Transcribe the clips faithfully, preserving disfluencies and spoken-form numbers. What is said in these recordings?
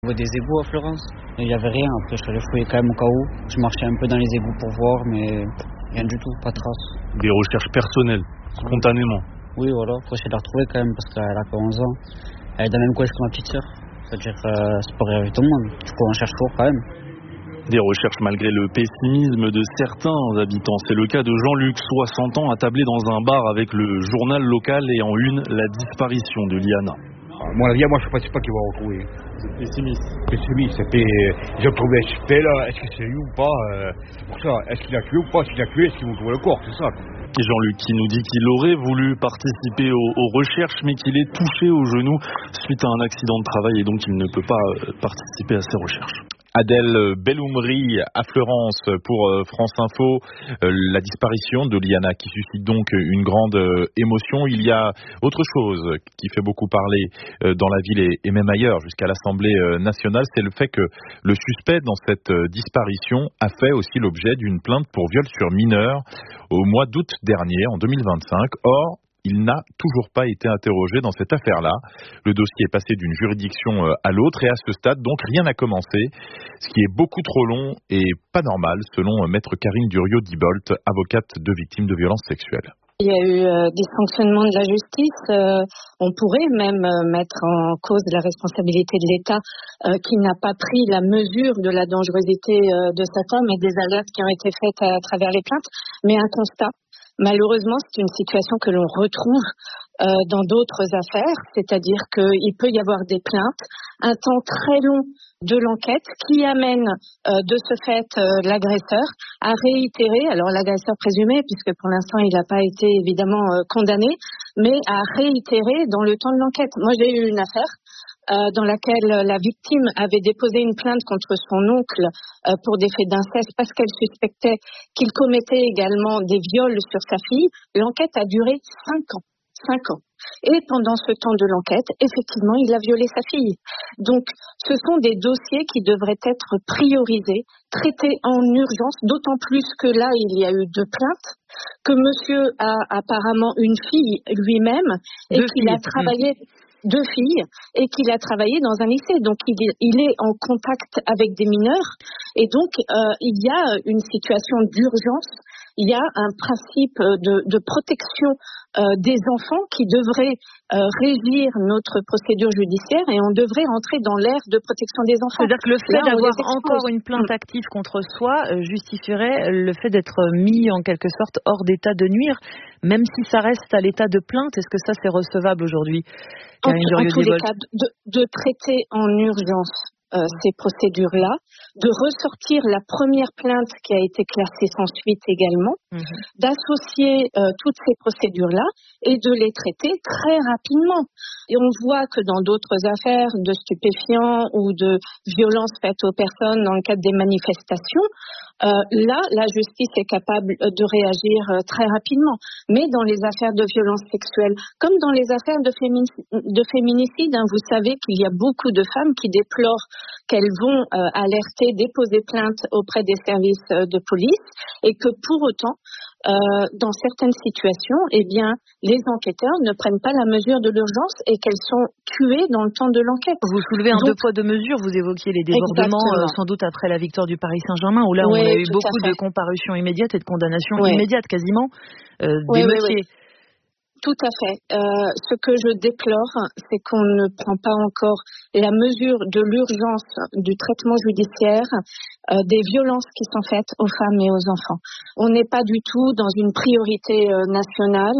Au niveau des égouts à Florence, il n'y avait rien. Après, je suis allé fouiller quand même au cas où. Je marchais un peu dans les égouts pour voir, mais rien du tout, pas de traces. Des recherches personnelles, spontanément. Oui, voilà, faut essayer de la retrouver quand même, parce qu'elle a que onze ans. Elle est dans le même collège que ma petite sœur. C'est-à-dire, euh, c'est pas arrivé tout le monde. Du coup, on cherche toujours quand même. Des recherches malgré le pessimisme de certains habitants. C'est le cas de Jean-Luc, soixante ans, attablé dans un bar avec le journal local et en une, la disparition de Liana. À mon avis, moi je ne pense pas qu'ils vont retrouver. Vous êtes pessimiste? Pessimiste, c'était. Ils ont trouvé S P là, est-ce que c'est lui ou pas euh, c'est pour ça, est-ce qu'il a tué ou pas? S'il a tué, est-ce qu'ils vont trouver le corps? C'est ça. Et Jean-Luc qui nous dit qu'il aurait voulu participer aux, aux recherches, mais qu'il est touché au genou suite à un accident de travail et donc il ne peut pas participer à ces recherches. Adèle Belloumri à Florence pour France Info. La disparition de Liana qui suscite donc une grande émotion. Il y a autre chose qui fait beaucoup parler dans la ville et même ailleurs jusqu'à l'Assemblée nationale, c'est le fait que le suspect dans cette disparition a fait aussi l'objet d'une plainte pour viol sur mineur au mois d'août dernier, en deux mille vingt-cinq. Or, il n'a toujours pas été interrogé dans cette affaire-là. Le dossier est passé d'une juridiction à l'autre et à ce stade, donc, rien n'a commencé, ce qui est beaucoup trop long et pas normal, selon maître Karine Durieux-Dibolt, avocate de victimes de violences sexuelles. Il y a eu euh, des sanctionnements de la justice. Euh, on pourrait même euh, mettre en cause la responsabilité de l'État euh, qui n'a pas pris la mesure de la dangerosité euh, de cet homme et des alertes qui ont été faites à, à travers les plaintes. Mais un constat. Malheureusement, c'est une situation que l'on retrouve euh, dans d'autres affaires, c'est-à-dire qu'il peut y avoir des plaintes, un temps très long de l'enquête qui amène euh, de ce fait euh, l'agresseur à réitérer, alors l'agresseur présumé, puisque pour l'instant il n'a pas été évidemment euh, condamné, mais à réitérer dans le temps de l'enquête. Moi j'ai eu une affaire Euh, dans laquelle la victime avait déposé une plainte contre son oncle euh, pour des faits d'inceste parce qu'elle suspectait qu'il commettait également des viols sur sa fille. L'enquête a duré cinq ans. Cinq ans. Et pendant ce temps de l'enquête, effectivement, il a violé sa fille. Donc, ce sont des dossiers qui devraient être priorisés, traités en urgence, d'autant plus que là, il y a eu deux plaintes, que monsieur a apparemment une fille lui-même et deux qu'il filles. a travaillé... deux filles, et qu'il a travaillé dans un lycée. Donc, il est, il est en contact avec des mineurs. Et donc, euh, il y a une situation d'urgence. Il y a un principe de, de protection euh, des enfants qui devrait euh, régir notre procédure judiciaire et on devrait rentrer dans l'ère de protection des enfants. C'est-à-dire que le fait Là, d'avoir encore une plainte mmh. active contre soi euh, justifierait le fait d'être mis en quelque sorte hors d'état de nuire, même si ça reste à l'état de plainte. Est-ce que ça c'est recevable aujourd'hui? En, en tous les cas, de, de traiter en urgence euh, ces procédures-là, de ressortir la première plainte qui a été classée sans suite également, mmh. d'associer euh, toutes ces procédures-là et de les traiter très rapidement. Et on voit que dans d'autres affaires de stupéfiants ou de violences faites aux personnes dans le cadre des manifestations, euh, là, la justice est capable de réagir euh, très rapidement. Mais dans les affaires de violences sexuelles, comme dans les affaires de, fémini- de féminicide, hein, vous savez qu'il y a beaucoup de femmes qui déplorent qu'elles vont euh, alerter, déposer plainte auprès des services euh, de police et que pour autant, euh, dans certaines situations, eh bien, les enquêteurs ne prennent pas la mesure de l'urgence et qu'elles sont tuées dans le temps de l'enquête. Vous soulevez un Donc, deux poids deux mesures, vous évoquiez les débordements euh, sans doute après la victoire du Paris Saint-Germain où là oui, on a eu tout beaucoup de comparutions immédiates et de condamnations oui. immédiates quasiment euh, oui, des oui, métiers. Oui. Tout à fait. Euh, ce que je déplore, c'est qu'on ne prend pas encore la mesure de l'urgence du traitement judiciaire euh, des violences qui sont faites aux femmes et aux enfants. On n'est pas du tout dans une priorité euh, nationale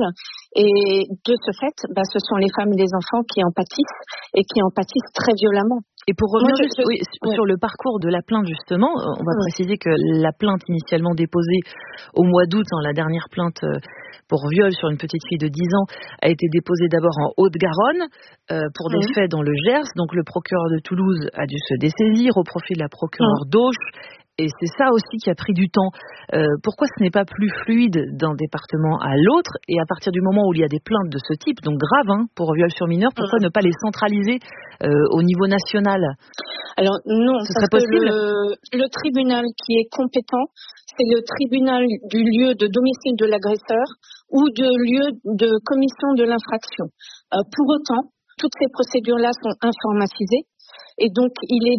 et de ce fait, bah, ce sont les femmes et les enfants qui en pâtissent et qui en pâtissent très violemment. Et pour revenir Moi, je, juste, je, oui, ouais. sur le parcours de la plainte justement, on va ouais. préciser que la plainte initialement déposée au mois d'août, hein, la dernière plainte euh, pour viol sur une petite fille de dix ans a été déposée d'abord en Haute-Garonne euh, pour des mmh. faits dans le Gers. Donc le procureur de Toulouse a dû se dessaisir au profit de la procureure mmh. d'Auch. Et c'est ça aussi qui a pris du temps. Euh, pourquoi ce n'est pas plus fluide d'un département à l'autre? Et à partir du moment où il y a des plaintes de ce type, donc graves, hein, pour viol sur mineur, pourquoi mmh. ne pas les centraliser euh, au niveau national? Alors non, ce parce serait possible. que le, le tribunal qui est compétent, c'est le tribunal du lieu de domicile de l'agresseur ou de lieu de commission de l'infraction. Euh, pour autant, toutes ces procédures-là sont informatisées et donc il est